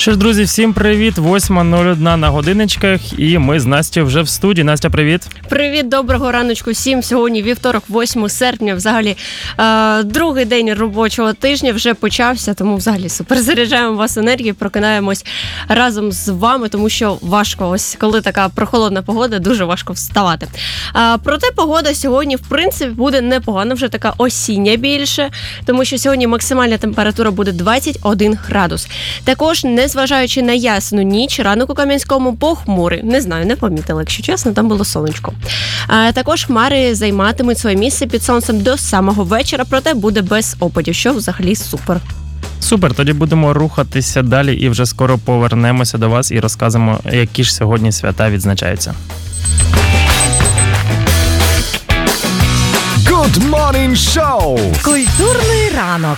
Що ж, друзі, всім привіт. 8:01 на годиночках, і ми з Настю вже в студії. Настя, привіт. Привіт, доброго раночку всім. Сьогодні вівторок, 8 серпня. Взагалі, другий день робочого тижня вже почався, тому взагалі супер заряджаємо вас енергією, прокидаємось разом з вами, тому що важко, ось коли така прохолодна погода, дуже важко вставати. Проте погода сьогодні, в принципі, буде непогана, вже така осіння більше, тому що сьогодні максимальна температура буде 21 градус. Також, незважаючи на ясну ніч, ранок у Кам'янському похмурий. Не знаю, не помітила, якщо чесно, там було сонечко. Також хмари займатимуть своє місце під сонцем до самого вечора, проте буде без опадів, що взагалі супер. Супер, тоді будемо рухатися далі і вже скоро повернемося до вас і розкажемо, які ж сьогодні свята відзначаються. Good Morning Show! Культурний ранок.